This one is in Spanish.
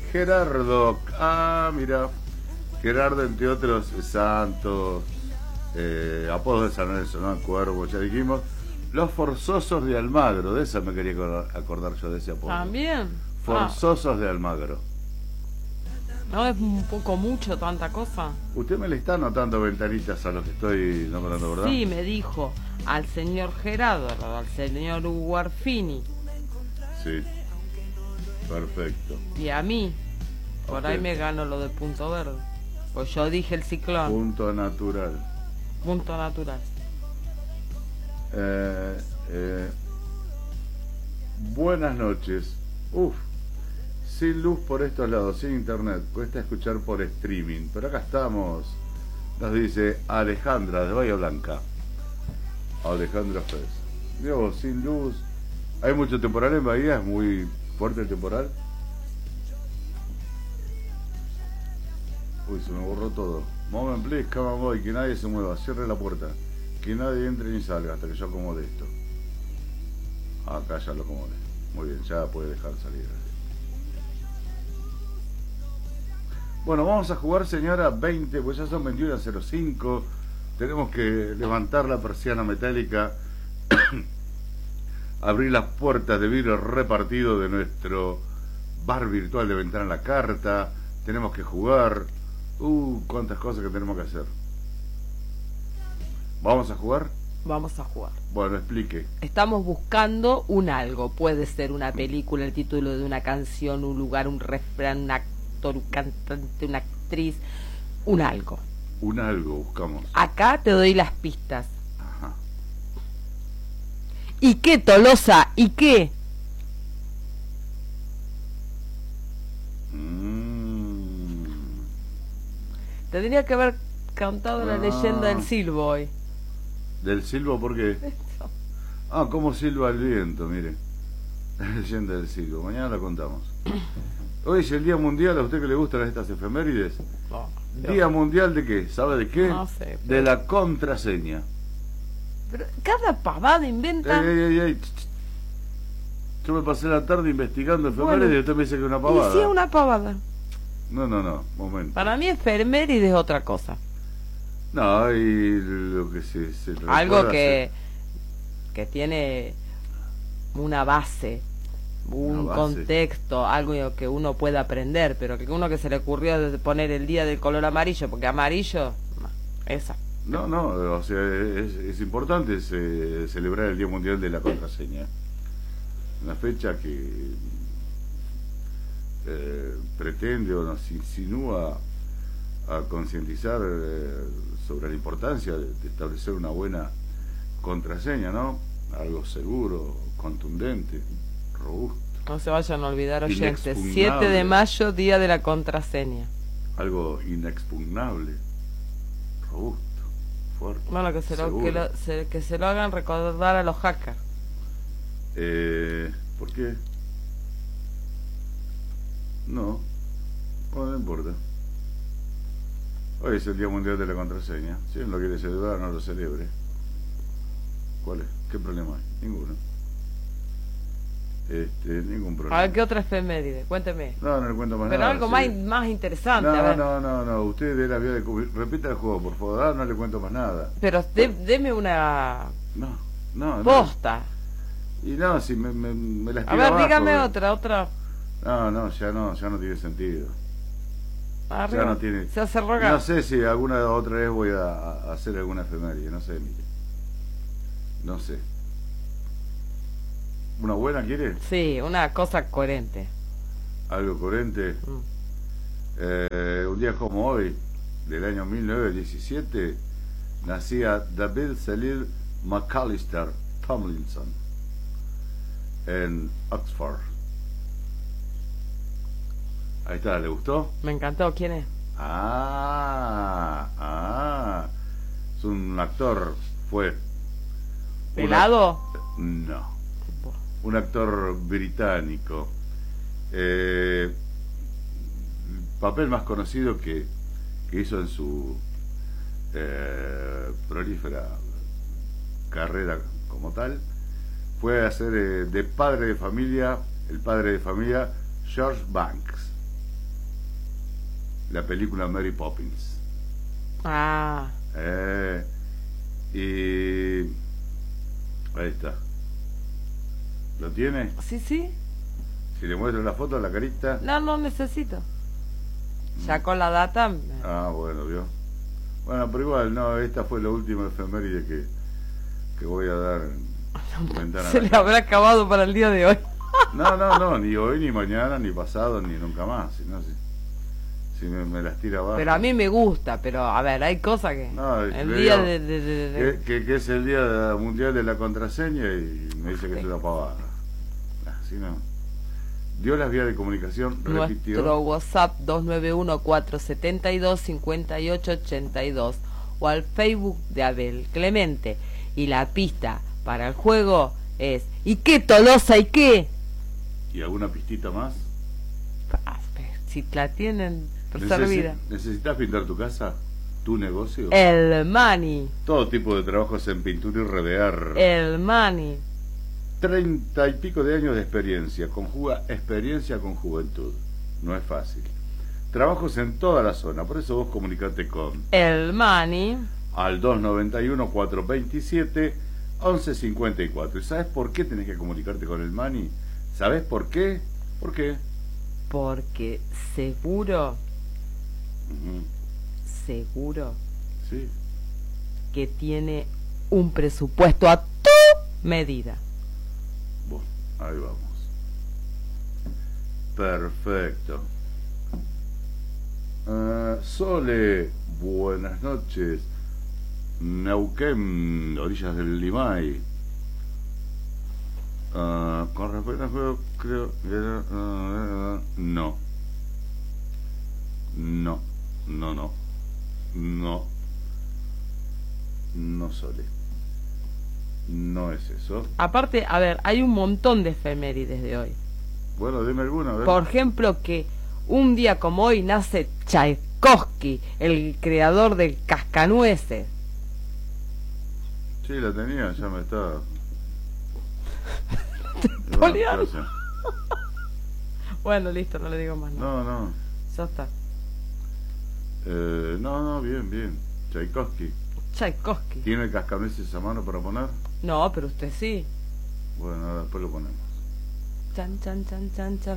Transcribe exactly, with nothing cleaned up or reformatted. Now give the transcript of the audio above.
Gerardo. Ah, mira. Gerardo, entre otros santos, eh, apodos de San Lorenzo, ¿no? Cuervo, ya dijimos. Los Forzosos de Almagro, de esa me quería acordar yo, de ese apodo. También. Forzosos Ah. de Almagro. No es un poco mucho tanta cosa. Usted me le está anotando ventanitas a los que estoy nombrando, ¿verdad? Sí, me dijo al señor Gerardo, al señor Guarfini. Sí. Perfecto. Y a mí. Por Okay. ahí me gano lo de punto verde. Pues yo dije el ciclón. Punto natural. Punto natural. Eh, eh, buenas noches. Uf. Sin luz por estos lados, sin internet. Cuesta escuchar por streaming. Pero acá estamos. Nos dice Alejandra de Bahía Blanca. Alejandra Fez. Digo, sin luz. Hay mucho temporal en Bahía. Es muy fuerte el temporal. Uy, se me borró todo. Moment please, come on boy, que nadie se mueva, cierre la puerta. Que nadie entre ni salga hasta que yo acomode esto. Acá ya lo acomodé. Muy bien, ya puede dejar salir. Bueno, vamos a jugar, señora, veinte, pues ya son veintiuno cero cinco. Tenemos que levantar la persiana metálica, abrir las puertas de vidrio repartido de nuestro bar virtual de Ventana a la Carta. Tenemos que jugar. Uh, cuántas cosas que tenemos que hacer. ¿Vamos a jugar? Vamos a jugar. Bueno, explique. Estamos buscando un algo. Puede ser una película, el título de una canción, un lugar, un refrán, un actor, un cantante, una actriz. Un algo. Un algo buscamos. Acá te doy las pistas. Ajá. ¿Y qué, Tolosa? ¿Y qué? Mm. Tendría que haber cantado la Ah. leyenda del silbo hoy. ¿Del silbo por qué? Ah, cómo silba el viento, mire. La leyenda del silbo. Mañana la contamos. Hoy es el Día Mundial, ¿a usted que le gustan estas efemérides? No, ¿Día Mundial de qué? ¿Sabe de qué? No sé, pero- De la contraseña. Pero cada pavada inventa. Ey, ey, ey, ey. Ch, ch. Yo me pasé la tarde investigando efemérides Bueno, y usted me dice que es una Y pavada. sí, una pavada. No, no, no, momento. Para mí efemérides es otra cosa. No, y lo que se, se Algo recuerda que, que tiene una base, un Una base. contexto, algo que uno puede aprender, pero que uno que se le ocurrió de poner el día del color amarillo, porque amarillo, no, esa. No, no, o sea, es, es importante se- celebrar el Día Mundial de la Contraseña. Una fecha que eh, pretende o nos insinúa a concientizar eh, sobre la importancia de, de establecer una buena contraseña, ¿no? Algo seguro, contundente, robusto, No se vayan a olvidar, oyentes. Inexpugnable. siete de mayo, día de la contraseña. algo inexpugnable, robusto, fuerte. Bueno, que se lo, seguro. que, lo, se, que se lo hagan recordar a los hackers. Eh, ¿Por qué? No, bueno, no importa. Hoy es el Día Mundial de la Contraseña. Si él lo quiere celebrar, no lo celebre. ¿Cuál es? ¿Qué problema hay? Ninguno. Este, ningún problema. A ver, ¿qué otra efeméride? Cuénteme. No, no le cuento más Pero nada. algo sí. más, más interesante, a No, ver. no, no, no. Usted de la vía de cubrir. Repita el juego, por favor. Ah, no le cuento más nada. Pero de- deme una No, no, no. posta. Y no, si me, me, me las A tira ver, abajo, dígame eh. otra, otra. No, no, ya no, ya no tiene sentido. Arriba. Ya no tiene. Se hace rogar. No sé si alguna otra vez voy a, a hacer alguna efeméride, no sé, mire. No sé. ¿Una buena quiere? Sí, una cosa coherente. Algo coherente. Mm. Eh, un día como hoy, del año mil novecientos diecisiete, nacía David Celil McAllister Tomlinson en Oxford. Ahí está, ¿le gustó? Me encantó. ¿Quién es? Ah, ah. Es un actor, fue. ¿Pelado? Una- no. Un actor británico. Eh, papel más conocido que, que hizo en su eh, prolífera carrera como tal fue hacer eh, de padre de familia, el padre de familia George Banks. la película Mary Poppins. Ah, Eh, y ahí está. ¿Lo tiene? sí, sí. Si le muestro la foto, la carita. No, no necesito. Ya con la data. me- Ah, bueno, vio. Bueno, pero igual, no, esta fue la última efeméride que, que voy a dar en Ventana a Se la le Calle. habrá acabado para el día de hoy. No, no, no, ni hoy, ni mañana, ni pasado, ni nunca más. Si, no, si, si me, me las tira abajo. Pero a mí me gusta, pero a ver, hay cosas que... No, el le día digo de... de- de- de- Que, que, que es el día mundial de la contraseña y me dice que es una pavada. Así no. Dio las vías de comunicación, repitió. Nuestro WhatsApp dos nueve uno, cuatro siete dos, cinco ocho ocho dos o al Facebook de Abel Clemente. Y la pista para el juego es ¿y qué, Tolosa, y qué? ¿Y alguna pistita más? Ah, si la tienen Necesi- servida. ¿Necesitas pintar tu casa? ¿Tu negocio? El Mani, Todo tipo de trabajos en pintura y revear. el Mani. Treinta y pico de años de experiencia. Conjuga experiencia con juventud. No es fácil. Trabajos en toda la zona. Por eso vos comunicate con El Mani, al dos nueve uno, cuatro dos siete, once cincuenta y cuatro. ¿Y sabes por qué tenés que comunicarte con el Mani? ¿Sabes por qué? ¿Por qué? porque seguro, Ujú. seguro Sí. que tiene un presupuesto a tu medida. Bueno, ahí vamos. Perfecto. Ah, Sole, buenas noches. Neuquén, orillas del Limay. Ah, con respecto al juego, creo que era, ah, no. No, no, no. No. No, Sole. No es eso. Aparte, a ver, hay un montón de efemérides de hoy. Bueno, dime alguna, a ver. Por ejemplo, que un día como hoy nace Tchaikovsky, el creador del cascanueces. Sí, la tenía, ya me está. Poliano. Bueno, Bueno, listo, no le digo más nada. no, no. Ya está. Eh, no, no, bien, bien. Tchaikovsky. Tchaikovsky. ¿Tiene el cascanueces a mano para poner? No, pero usted sí. Bueno, ahora después lo ponemos. Chan, chan, chan, chan, chan.